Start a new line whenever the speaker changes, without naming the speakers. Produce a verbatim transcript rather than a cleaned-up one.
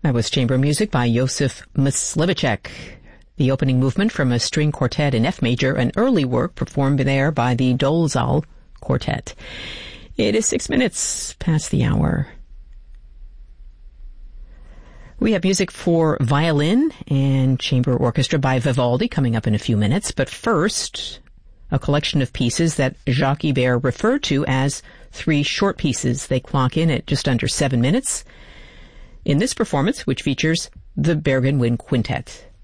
That was chamber music by Josef Myslivacek, the opening movement from a string quartet in F major, an early work performed there by the Dolezal Quartet. It is six minutes past the hour. We have music for violin and chamber orchestra by Vivaldi coming up in a few minutes, but first, a collection of pieces that Jacques Ibert referred to as three short pieces. They clock in at just under seven minutes in this performance, which features the Bergen Wind Quintet.